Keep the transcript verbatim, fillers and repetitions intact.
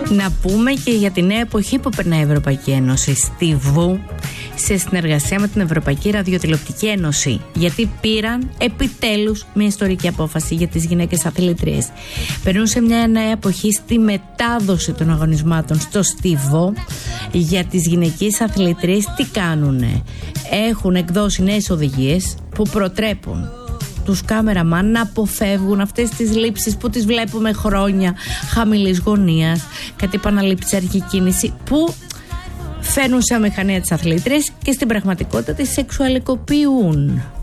Να πούμε και για τη νέα εποχή που περνάει η Ευρωπαϊκή Ένωση στη ΒΟΥ, σε συνεργασία με την Ευρωπαϊκή Ραδιοτηλεοπτική Ένωση, γιατί πήραν επιτέλους μια ιστορική απόφαση για τις γυναίκες αθλήτριες. Περνούν σε μια νέα εποχή στη μετάδοση των αγωνισμάτων στο στίβο. Για τις γυναικείες αθλήτριες τι κάνουνε? Έχουν εκδώσει νέες οδηγίες που προτρέπουν τους κάμεραμαν να αποφεύγουν αυτές τις λήψεις που τις βλέπουμε χρόνια χαμηλής γωνίας, κάτι επαναλήψεις αρχική κίνηση που φέρνουν σε αμηχανία τις αθλήτριες και στην πραγματικότητα τις σεξουαλικοποιούν.